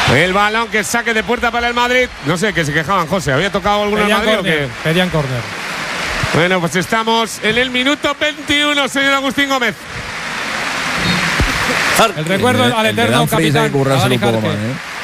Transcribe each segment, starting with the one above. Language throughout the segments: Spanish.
El balón que saque de puerta para el Madrid. No sé, que se quejaban, José. ¿Había tocado alguno en Madrid o qué? Pedían córner. Bueno, pues estamos en el minuto 21, señor Agustín Gómez. El recuerdo al eterno capitán. Un poco más,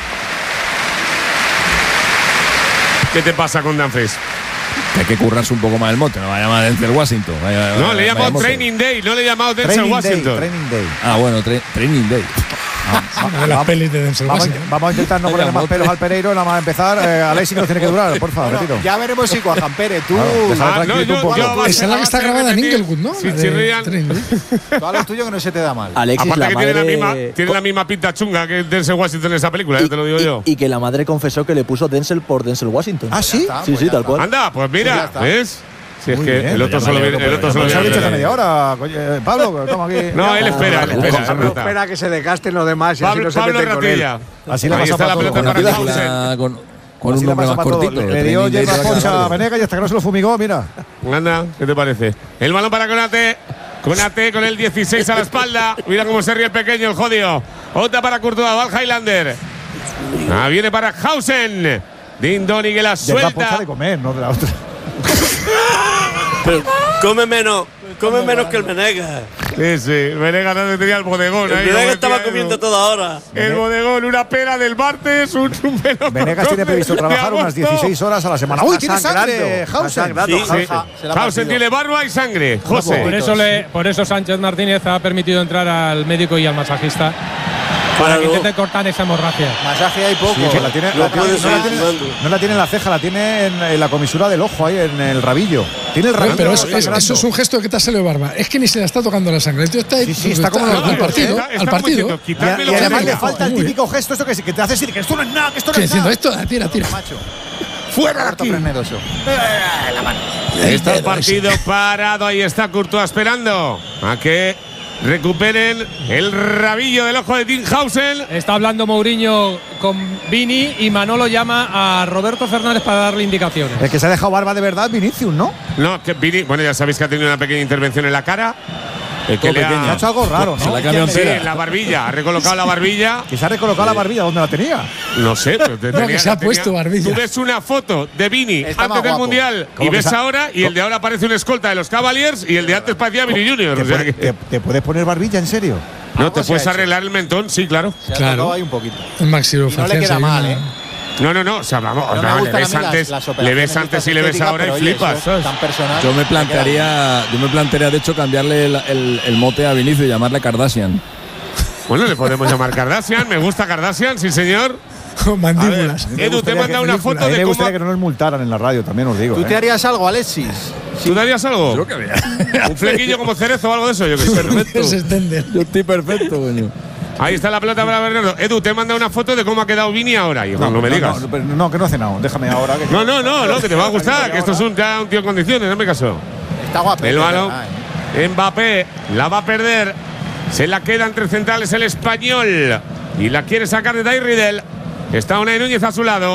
¿Qué te pasa con Dumfries? Que hay que currarse un poco más el mote. No va a llamar Denzel Washington. No, le he llamado Training Day. No le he llamado Denzel Washington. Training Day. Ah, bueno, Training Day. Una de las pelis de Denzel Washington. Vamos a intentar no poner más pelos al Pereiro. Nada más empezar. Alexis nos tiene que durar, por favor. Bueno, ya veremos si Juan Pérez, tú. Esa es la que está grabada en Inglewood, ¿no? Sí, chirrían. Tú a lo tuyo que no se te da mal. Alexis, aparte que tiene la misma pinta chunga que Denzel Washington en esa película, ya te lo digo yo. Y que la madre confesó que le puso Denzel por Denzel Washington. ¿Ah, sí? Sí, tal cual. Anda, pues mira, ¿ves? Si es que el otro solo viene. El otro solo ¿Se ha dicho viene. hace media hora? Pablo, estamos aquí. No, él espera. Espera que se desgasten los demás y así no se Pablo meten con él. Ratilla. Así la Ahí pasa está la para pelota todo. para Hausen. Con un nombre más cortito. Le dio hierba poncha a Venegas y hasta que no se lo fumigó, mira. Anda, ¿qué te parece? El balón para Konate. Konate con el 16 a la espalda. Mira cómo se ríe el pequeño, el jodido. Otra para Courtois, va al Highlander. Viene para Hausen. Dindoni que la Hierba poncha suelta. de comer, no de la otra. Pero come menos que el Venegas. Sí, el Venegas no tenía el bodegón. El Venegas estaba comiendo toda hora. El bodegón, una pera del martes, un pelo. Venegas tiene previsto trabajar unas 16 horas a la semana. ¡Uy, tiene sangre! Hausen. Hausen tiene barba y sangre. José. Por eso Sánchez Martínez ha permitido entrar al médico y al masajista. Para que intenten cortar esa hemorragia. Masaje hay poco. Sí, que no la tiene en la ceja, la tiene en la comisura del ojo, ahí en el rabillo. Tiene el rabillo. Pero eso es un gesto de que te ha salido barba. Es que ni se le está tocando la sangre. Entonces está ahí. Sí, está como al partido. Al partido. Y además le falta el típico gesto esto que te hace decir que esto no es nada, que esto no es diciendo nada. esto, tira. ¡Fuera de aquí! Está el partido parado. Ahí está Courtois esperando a que recuperen el rabillo del ojo de Dean Hausen. Está hablando Mourinho con Vini y Manolo llama a Roberto Fernández para darle indicaciones. El que se ha dejado barba de verdad, Vinicius, ¿no? No, que Vini, bueno, ya sabéis que ha tenido una pequeña intervención en la cara. Que le ha hecho algo raro, ¿no? Se la ha cambiado Sí, entera. en la barbilla. Ha recolocado la barbilla. Que se ha recolocado la barbilla, ¿dónde la tenía? No sé, pero que se ha puesto barbilla. Tú ves una foto de Vini Está antes más del guapo. Mundial y ¿Cómo que ves se ha- ahora, y el de ahora parece un escolta de los Cavaliers y el de antes parecía Vini Junior. O sea que ¿Te puedes poner barbilla, en serio? no te Algo se puedes ha arreglar el mentón, sí, claro. Se ha Claro. tocado ahí un poquito. El máximo No le queda mal, ¿eh? No, o sea, vamos, No me le gustan a ves mí antes, las le ves operaciones antes y le ves estéticas, ahora y pero, oye, flipas. eso ¿sabes? Tan personal. Yo me plantearía de hecho cambiarle el mote a Vinicius y llamarle Kardashian. Bueno, le podemos llamar Kardashian. Me gusta Kardashian, sí, señor. Con mandíbulas. Edu, te manda una foto A mí de me cómo. gustaría que no nos multaran en la radio, también os digo. ¿Tú te harías algo, Alexis? ¿Tú darías algo? Yo que vea. Un flequillo como cerezo o algo de eso, yo que sé. Es extender. Yo estoy perfecto, coño. Ahí está la pelota para Bernardo. Edu, te manda una foto de cómo ha quedado Vini ahora. Hijo, no me digas. No, que no hace nada. Déjame ahora. No, que te va a gustar. Que esto es un tío en condiciones, no me caso. Está guapo. El balón. Mbappé la va a perder. Se la queda entre centrales el español. Y la quiere sacar de Riddle. Está Unai Núñez a su lado.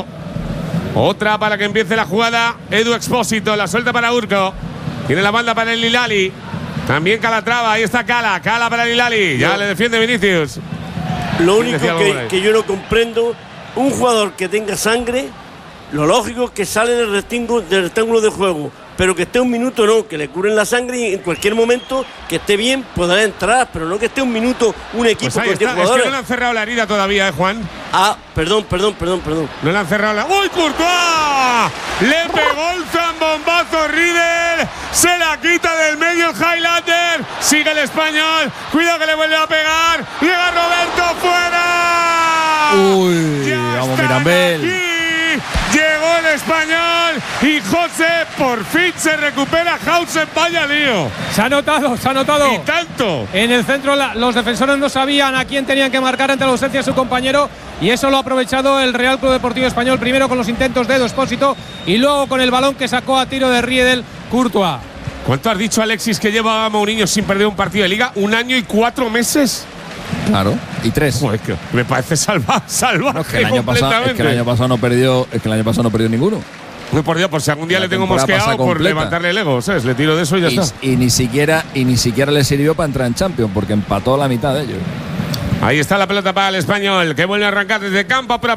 Otra para que empiece la jugada. Edu Expósito. La suelta para Urco. Tiene la banda para el Hilali. También Calatrava. Ahí está Cala. Cala para el Hilali. Ya le defiende Vinicius. Lo único decía algo por ahí? que yo no comprendo, un jugador que tenga sangre, lo lógico es que sale del rectángulo de juego, pero que esté un minuto no, que le curen la sangre y en cualquier momento que esté bien podrá entrar, pero no que esté un minuto un equipo Pues ahí con 10 está. Es que jugadores. no le han cerrado la herida todavía, Juan. Ah, perdón. No le han cerrado la. ¡Uy, Courtois! Le pegó el zambombazo Riddle. Se la quita del medio el Highlander. Sigue el español. Cuidado que le vuelve a pegar. Llega Roberto fuera. Uy, Ya vamos, están Mirambel. aquí. Llegó el español y José por fin se recupera. Hausen, vaya lío. Se ha notado. Y tanto. En el centro los defensores no sabían a quién tenían que marcar ante la ausencia de su compañero y eso lo ha aprovechado el Real Club Deportivo Español, primero con los intentos de Edu Expósito y luego con el balón que sacó a tiro de Riedel Courtois. ¿Cuánto has dicho, Alexis, que lleva Mourinho sin perder un partido de liga? ¿1 año y 4 meses? Claro, y 3. Joder, que me parece salvaje No, es que el año pasado no perdió ninguno. Pues por Dios, por si algún día La le tengo temporada mosqueado pasa por completa. levantarle el ego, ¿sabes? Le tiro de eso y ya está. Y ni siquiera le sirvió para entrar en Champions, porque empató a la mitad de ellos. Ahí está la pelota para el español, que vuelve a arrancar desde campo.